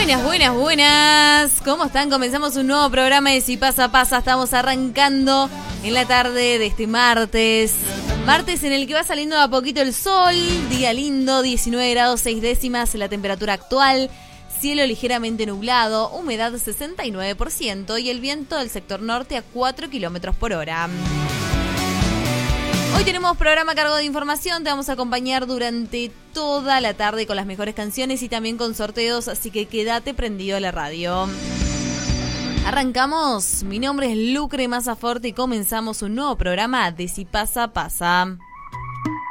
Buenas, buenas, buenas. ¿Cómo están? Comenzamos un nuevo programa de Si Pasa, Pasa. Estamos arrancando en la tarde de este martes. Martes en el que va saliendo a poquito el sol. Día lindo, 19 grados 6 décimas la temperatura actual. Cielo ligeramente nublado, humedad 69% y el viento del sector norte a 4 kilómetros por hora. Hoy tenemos programa a cargo de información, te vamos a acompañar durante toda la tarde con las mejores canciones y también con sorteos, así que quédate prendido a la radio. Arrancamos, mi nombre es Lucre Mazzaforte y comenzamos un nuevo programa de Si Pasa, Pasa.